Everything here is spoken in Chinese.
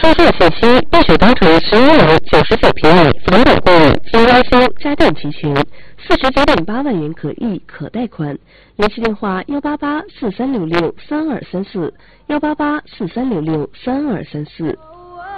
车站信息：碧水当城11楼99平米房产公寓，精装修，家电齐全，49.8万元可议可贷款。联系电话：18843663234，18843663234。